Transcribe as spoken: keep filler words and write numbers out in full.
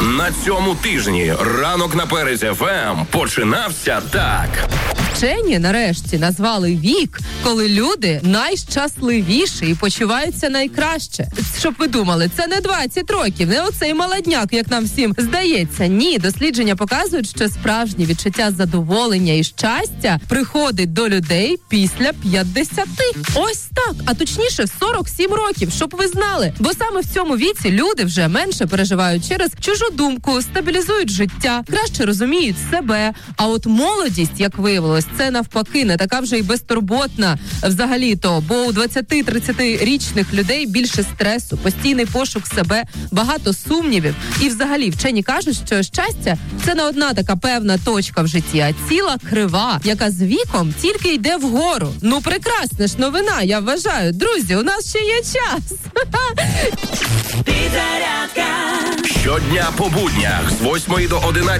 На цьому тижні ранок на Перезі еф ем починався так. Вчені нарешті назвали вік, коли люди найщасливіші і почуваються найкраще. Щоб ви думали, це не двадцять років, не оцей молодняк, як нам всім здається. Ні, дослідження показують, що справжнє відчуття задоволення і щастя приходить до людей після п'ятдесяти. Ось так, а точніше сорок сім років, щоб ви знали. Бо саме в цьому віці люди вже менше переживають через чужу думку, стабілізують життя, краще розуміють себе. А от молодість, як виявилось, це навпаки не така вже й безтурботна взагалі-то, бо у двадцяти-тридцятирічних людей більше стресу, постійний пошук себе, багато сумнівів. І взагалі вчені кажуть, що щастя – це не одна така певна точка в житті, а ціла крива, яка з віком тільки йде вгору. Ну, прекрасна ж новина, я вважаю. Друзі, у нас ще є час. Щодня по буднях з восьмої до одинадцятої